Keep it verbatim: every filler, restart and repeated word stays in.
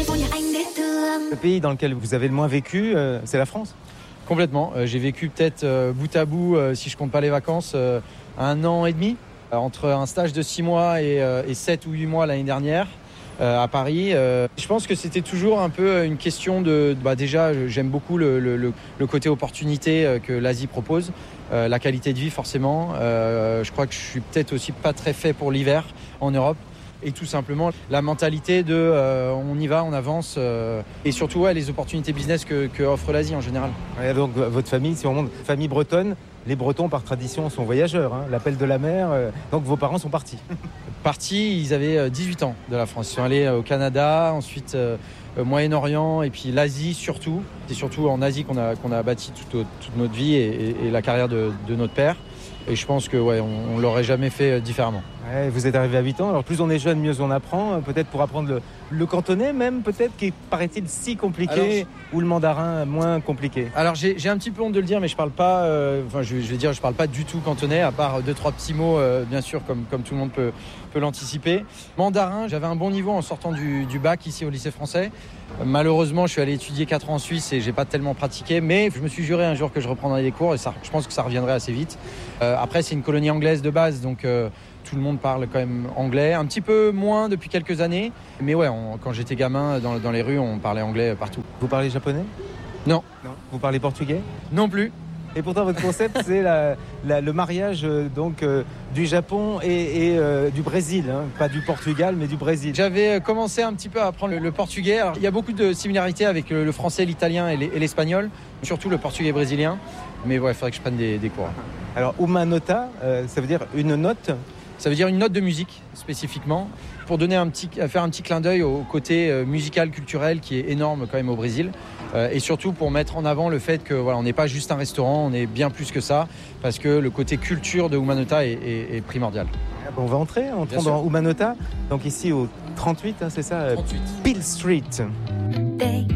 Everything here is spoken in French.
Le pays dans lequel vous avez le moins vécu, euh, c'est la France? Complètement. Euh, j'ai vécu peut-être euh, bout à bout, euh, si je compte pas les vacances, euh, un an et demi, euh, entre un stage de six mois et, euh, et sept ou huit mois l'année dernière euh, à Paris. Euh, je pense que c'était toujours un peu une question de... Bah déjà, j'aime beaucoup le, le, le côté opportunité euh, que l'Asie propose, euh, la qualité de vie forcément. Euh, je crois que je suis peut-être aussi pas très fait pour l'hiver en Europe. Et tout simplement la mentalité de euh, on y va, on avance euh, et surtout ouais, les opportunités business que, que offre l'Asie en général. Ouais, donc votre famille, si on monte famille bretonne, les Bretons par tradition sont voyageurs, hein, l'appel de la mer, euh, donc vos parents sont partis. Partis, ils avaient dix-huit ans de la France, ils sont allés au Canada, ensuite euh, au Moyen-Orient et puis l'Asie surtout. C'est surtout en Asie qu'on a, qu'on a bâti toute, toute notre vie et, et, et la carrière de, de notre père. Et je pense que ouais, on, on l'aurait jamais fait différemment. Ouais, vous êtes arrivé à huit ans, alors plus on est jeune, mieux on apprend. Peut-être pour apprendre le, le cantonais même, peut-être, qui paraît-il si compliqué, alors, je... ou le mandarin moins compliqué. Alors j'ai, j'ai un petit peu honte de le dire, mais je parle pas, euh, enfin je, je vais dire, je parle pas du tout cantonais, à part deux trois petits mots, euh, bien sûr, comme, comme tout le monde peut, peut l'anticiper. Mandarin, j'avais un bon niveau en sortant du, du bac ici au lycée français. Malheureusement, je suis allé étudier quatre ans en Suisse et j'ai pas tellement pratiqué, mais je me suis juré un jour que je reprendrais les cours et ça, je pense que ça reviendrait assez vite. Euh, après, c'est une colonie anglaise de base, donc euh, tout le monde parle quand même anglais, un petit peu moins depuis quelques années, mais ouais, on, quand j'étais gamin dans, dans les rues, on parlait anglais partout. Vous parlez japonais? Non. Non. Vous parlez portugais? Non plus. Et pourtant, votre concept, c'est la, la, le mariage euh, donc, euh, du Japon et, et euh, du Brésil. Hein. Pas du Portugal, mais du Brésil. J'avais commencé un petit peu à apprendre le, le portugais. Alors, il y a beaucoup de similarités avec le, le français, l'italien et, et l'espagnol, surtout le portugais brésilien. Mais ouais, il faudrait que je prenne des, des cours. Alors, uma nota, euh, ça veut dire une note? Ça veut dire une note de musique, spécifiquement, pour donner un petit, faire un petit clin d'œil au côté euh, musical, culturel, qui est énorme quand même au Brésil. Euh, et surtout pour mettre en avant le fait que voilà, on n'est pas juste un restaurant, on est bien plus que ça, parce que le côté culture de Uma Nota est, est, est primordial. Ah bon, on va entrer, entrons dans Uma Nota, donc ici au trente-huit, hein, c'est ça? trente-huit. Peel Street.